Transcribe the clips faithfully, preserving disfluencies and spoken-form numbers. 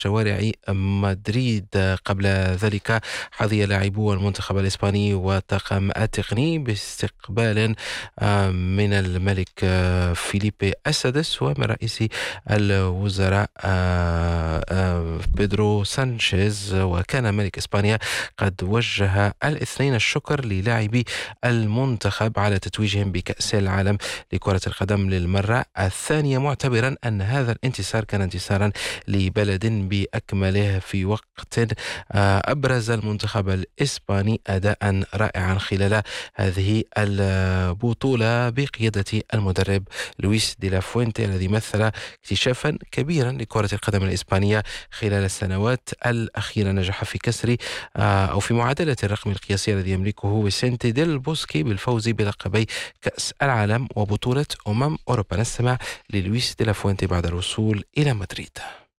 شوارع مدريد. قبل ذلك حظي لاعبو المنتخب الإسباني والطاقم التقني باستقبال آه، من الملك آه، فيليبي السادس ومن رئيس الوزراء آه، آه، بيدرو سانشيز. وكان ملك إسبانيا قد وجه الاثنين الشكر للاعبي المنتخب على تتويجهم بكأس العالم لكرة القدم للمرة الثانية، معتبرا أن هذا الانتصار كان انتصارا لبلد بأكمله في وقت آه، أبرز المنتخب الإسباني أداء رائعا خلال هذه البطولة بقيادة المدرب لويس دي لا فوينتي الذي مثل اكتشافا كبيرا لكرة القدم الإسبانية خلال السنوات الأخيرة. نجح في كسر آه، أو في معادلة الرقم القياسي الذي يملكه فيسنتي ديل بوسكي بالفوز بلقبي كأس العالم وبطولة أمم أوروبا. نستمع للويس دي لا فوينتي بعد الوصول إلى مدريد.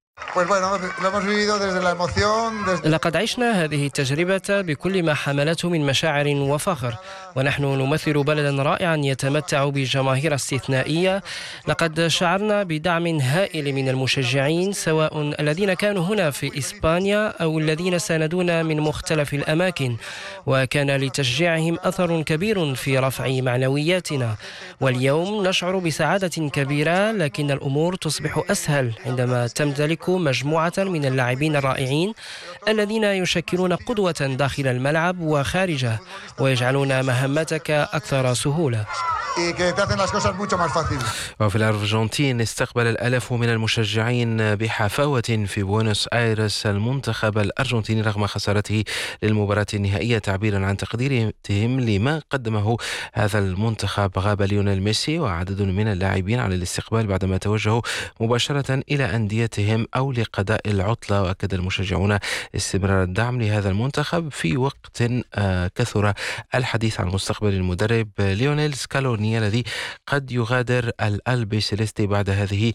لقد عشنا هذه التجربة بكل ما حملته من مشاعر وفخر، ونحن نمثل بلدا رائعا يتمتع بجماهير استثنائية. لقد شعرنا بدعم هائل من المشجعين، سواء الذين كانوا هنا في إسبانيا أو الذين ساندونا من مختلف الأماكن، وكان لتشجيعهم أثر كبير في رفع معنوياتنا. واليوم نشعر بسعادة كبيرة، لكن الأمور تصبح أسهل عندما تمتلك مجموعة من اللاعبين الرائعين الذين يشكلون قدوة داخل الملعب وخارجه ويجعلون مهمتك أكثر سهولة. وفي الأرجنتين استقبل الآلاف من المشجعين بحفاوة في بوينوس آيرس المنتخب الأرجنتيني رغم خسارته للمباراة النهائية، تعبيرا عن تقديرهم لما قدمه هذا المنتخب. غاب ليونيل ميسي وعدد من اللاعبين على الاستقبال بعدما توجهوا مباشرة إلى أنديتهم أو لقضاء العطلة. وأكد المشجعون استمرار الدعم لهذا المنتخب في وقت كثر الحديث عن مستقبل المدرب ليونيل سكالوني الذي قد يغادر الألبي سيليستي بعد هذه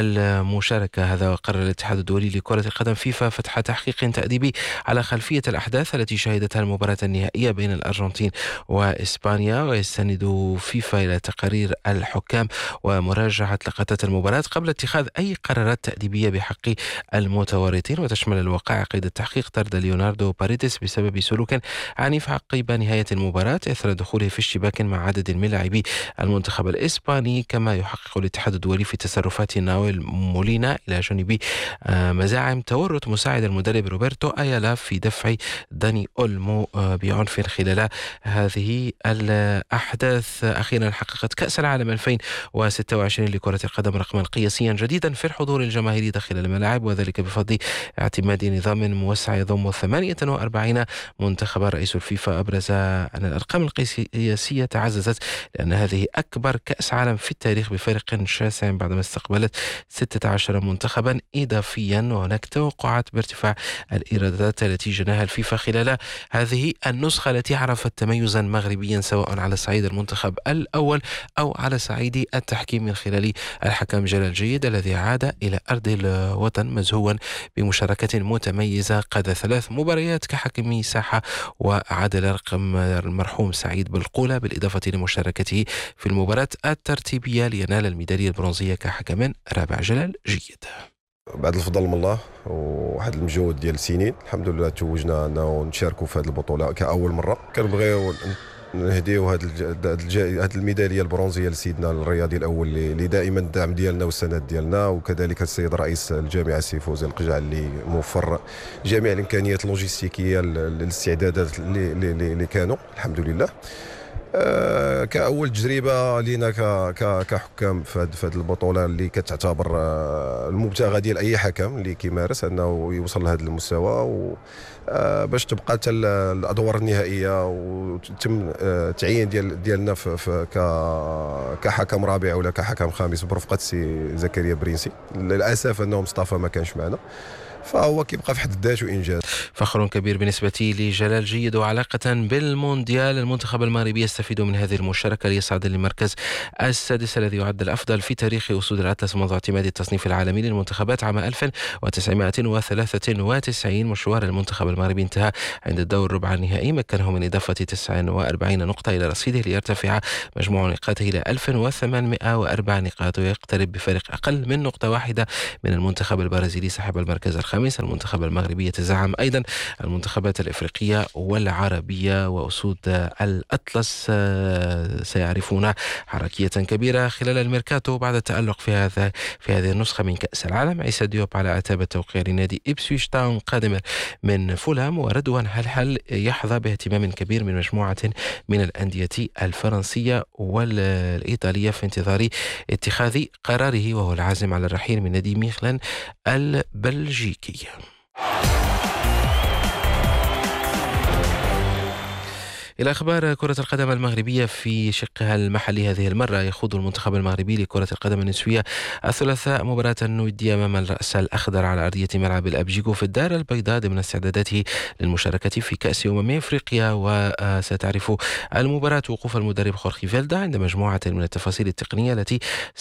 المشاركة. هذا وقرر الاتحاد الدولي لكرة القدم فيفا فتح تحقيق تأديبي على خلفية الأحداث التي شهدتها المباراة النهائية بين الأرجنتين وإسبانيا، ويستند فيفا إلى تقارير الحكام ومراجعة لقطات المباراة قبل اتخاذ أي قرارات تأديبية بحق المتورطين. وتشمل الوقائع قيد التحقيق طرد ليوناردو باريديس بسبب سلوك عنيف عقب نهاية المباراة إثر دخوله في اشتباك مع عدد من لاعبي المنتخب الإسباني. كما يحقق الاتحاد الدولي في تصرفات ناويل مولينا إلى جانب مزاعم تورط مساعد المدرب روبرتو أيالا في دفع داني أولمو بعنف خلال هذه الأحداث. أخيرا حققت كأس العالم ألفين وستة وعشرين لكرة القدم رقما قياسيا جديدا في الحضور الجماهيري داخل الملاعب، وذلك بفضل اعتماد نظام موسع يضم ثمانية وأربعين منتخبا. رئيس الفيفا أبرز أن الأرقام القياسية تعززت لأن هذه أكبر كأس عالم في التاريخ بفارق شاسع بعدما استقبلت ستة عشر منتخبا إضافيا، وهناك توقعات بارتفاع الإيرادات التي جناها الفيفا خلال هذه النسخة التي عرفت تميزا مغربيا سواء على صعيد المنتخب الأول أو على صعيد التحكيم من خلال الحكم جلال جيد الذي عاد إلى أرض الوطن مزهوا بمشاركة متميزة، قاد ثلاث مباريات كحكم ساحة وعادل رقم المرحوم سعيد بالقولة بالإضافة لمشاركته في المباراة الترتيبية لينال الميدالية البرونزية كحكم رابع جلال جيد. بعد الفضل من الله وواحد المجهود ديال السنين الحمد لله توجنا انه نشاركوا في هذه البطوله كاول مره. كنبغيو نهديو هذه هذه الميداليه البرونزيه لسيدنا الرياضي الاول اللي دائما الدعم ديالنا والسند ديالنا، وكذلك السيد رئيس الجامعه السي فوزي القجع اللي موفر جميع الامكانيات اللوجستيكيه للاستعدادات اللي, اللي, اللي كانوا الحمد لله. آه كأول تجربة لينا كحكام في هذه البطولة اللي كتعتبر آه المبتغى ديال أي حكم اللي كيمارس أنه يوصل لهذا المستوى، و آه باش تبقى حتى الأدوار النهائية وتم آه تعيين ديال ديالنا في, في كحكم رابع ولا كحكم خامس برفقة سي زكريا برينسي. للأسف أنه مصطفى ما كانش معنا، فهو كيبقى في حد ذاته إنجاز. فخر كبير بالنسبة لجلال جيد. وعلاقة بالمونديال، المنتخب المغربي يستفيد من هذه المشاركة ليصعد للمركز السادس الذي يعد الأفضل في تاريخ أسود الأطلس منذ اعتماد التصنيف العالمي للمنتخبات عام ألف وتسعمائة وثلاثة وتسعين. مشوار المنتخب المغربي انتهى عند الدور الربع النهائي، مكنه من إضافة تسعة وأربعين نقطة إلى رصيده ليرتفع مجموع نقاطه إلى ألف وثمانمائة وأربع نقاط، ويقترب بفارق أقل من نقطة واحدة من المنتخب البرازيلي صاحب المركز الخامس. المنتخب المغربي يتزعم أيضا المنتخبات الإفريقية والعربية، وأسود الأطلس سيعرفون حركية كبيرة خلال الميركاتو بعد التألق في هذا في هذه النسخة من كأس العالم. عيسى ديوب على عتاب التوقيع لنادي إبسويتش تاون قادم من فولهام، وردوان هلهل يحظى باهتمام كبير من مجموعة من الأندية الفرنسية والإيطالية في انتظار اتخاذ قراره، وهو العازم على الرحيل من نادي ميخلان البلجيكي. إلى أخبار كرة القدم المغربية في شقها المحلي. هذه المرة يخوض المنتخب المغربي لكرة القدم النسوية الثلاثاء مباراة ودية أمام الرأس الأخضر على أرضية ملعب الأبجيكو في الدار البيضاء ضمن استعداداته للمشاركة في كأس أمم أفريقيا. وستعرف المباراة وقوف المدرب خورخي فيلدا عند مجموعة من التفاصيل التقنية التي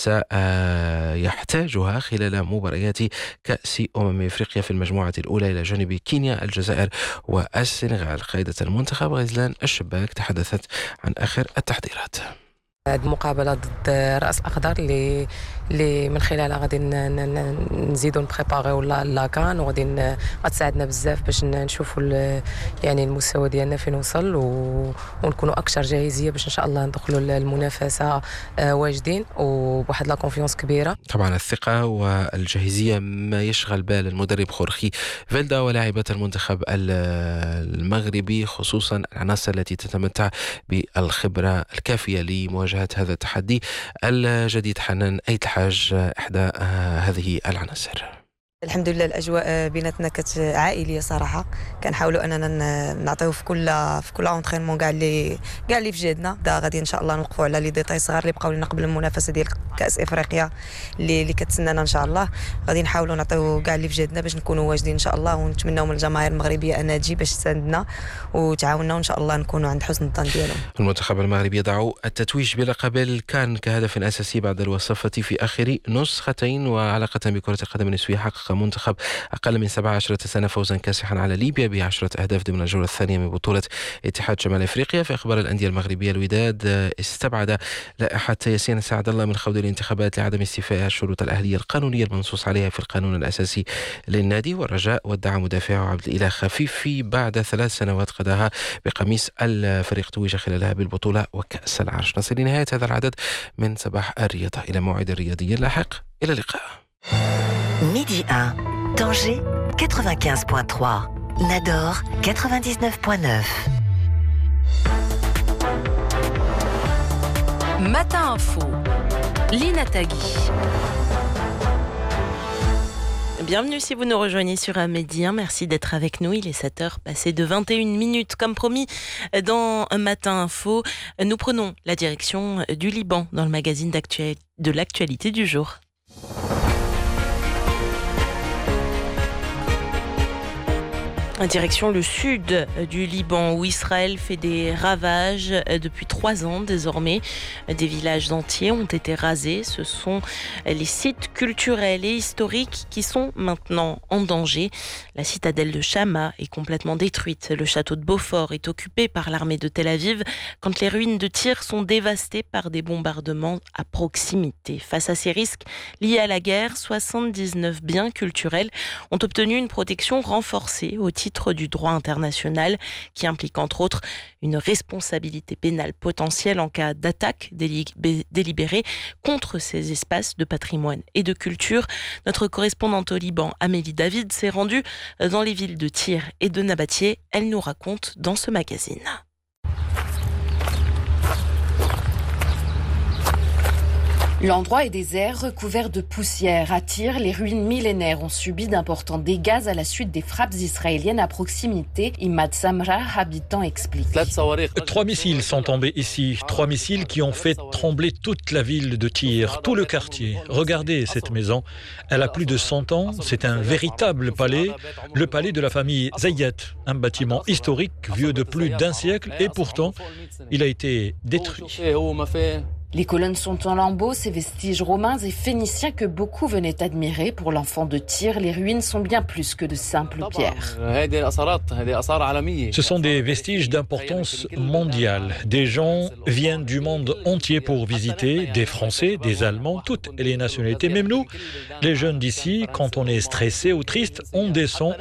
سيحتاجها خلال مباريات كأس أمم أفريقيا في المجموعة الأولى إلى جانب كينيا، الجزائر والسنغال. قائدة المنتخب غزلان الشباك تحدثت عن آخر التحضيرات. هذه المقابلة ضد رأس أخضر اللي اللي من خلالها غادي نزيدوا نبريباريو لاكان، وغادي غتساعدنا بزاف باش نشوفوا يعني المستوى ديالنا فين وصل، ونكونوا أكثر جاهزية باش إن شاء الله ندخلوا المنافسة واجدين وبواحد لا كونفيونس كبيرة. طبعا الثقة والجاهزية ما يشغل بال المدرب خورخي فيلدا ولاعبة المنتخب المغربي، خصوصا العناصر التي تتمتع بالخبرة الكافية لمواجهة هذا التحدي الجديد. حنان أيت الحاج إحدى هذه العناصر. الحمد لله الاجواء بيناتنا كانت عائليه صراحه، كنحاولوا اننا نعطيو في كل في كل اونترينمون كاع اللي كاع اللي في جهدنا. دا غادي ان شاء الله نوقفوا على لي ديتاي صغار اللي بقاو لنا قبل المنافسه ديال كاس افريقيا اللي اللي كتسنانا ان شاء الله. غادي نحاولوا نعطيو كاع اللي في جهدنا باش نكونوا واجدين ان شاء الله، ونتمناو من الجماهير المغربيه انها تجي باش تساندنا وتعاوننا، وان شاء الله نكونوا عند حسن الظن ديالهم. المنتخب المغربي يضع التتويج بلقب الكان كهدف اساسي بعد الوصفه في اخر نسختين. وعلاقه بكره القدم النسويه، حقق منتخب أقل من سبع عشرة سنة فوزا كاسحا على ليبيا بعشرة أهداف ضمن الجولة الثانية من بطولة اتحاد شمال أفريقيا. في أخبار الأندية المغربية، الوداد استبعد لائحة ياسين سعد الله من خوض الانتخابات لعدم استيفاء الشروط الأهلية القانونية المنصوص عليها في القانون الأساسي للنادي. والرجاء ودع مدافعه عبد الإله خفيفي بعد ثلاث سنوات قضاها بقميص الفريق توج خلالها بالبطولة وكأس العرش. نصل لنهاية هذا العدد من صباح الرياضة، إلى موعد رياضي لاحق، إلى اللقاء. Midi un, Tanger quatre-vingt-quinze virgule trois, Nador quatre-vingt-dix-neuf virgule neuf. Matin Info, Lina Tagui. Bienvenue si vous nous rejoignez sur Midi un. Merci d'être avec nous. Il est sept heures passées de vingt et une minutes. Comme promis, dans un Matin Info, nous prenons la direction du Liban dans le magazine de l'actualité du jour. Direction le sud du Liban, où Israël fait des ravages depuis trois ans désormais. Des villages entiers ont été rasés. Ce sont les sites culturels et historiques qui sont maintenant en danger. La citadelle de Chama est complètement détruite. Le château de Beaufort est occupé par l'armée de Tel Aviv, quand les ruines de Tyr sont dévastées par des bombardements à proximité. Face à ces risques liés à la guerre, soixante-dix-neuf biens culturels ont obtenu une protection renforcée au titre du droit international, qui implique entre autres une responsabilité pénale potentielle en cas d'attaque délibérée contre ces espaces de patrimoine et de culture. Notre correspondante au Liban, Amélie David, s'est rendue dans les villes de Tyr et de Nabatieh. Elle nous raconte dans ce magazine. L'endroit est désert, recouvert de poussière. À Tyr, les ruines millénaires ont subi d'importants dégâts à la suite des frappes israéliennes à proximité. Imad Samra, habitant, explique. Trois missiles sont tombés ici. Trois missiles qui ont fait trembler toute la ville de Tyr, tout le quartier. Regardez cette maison. Elle a plus de cent ans. C'est un véritable palais. Le palais de la famille Zayat. Un bâtiment historique vieux de plus d'un siècle et pourtant, il a été détruit. Les colonnes sont en lambeaux, ces vestiges romains et phéniciens que beaucoup venaient admirer. Pour l'enfant de Tyr, les ruines sont bien plus que de simples pierres. Ce sont des vestiges d'importance mondiale. Des gens viennent du monde entier pour visiter, des Français, des Allemands, toutes les nationalités. Même nous, les jeunes d'ici, quand on est stressé ou triste, on descend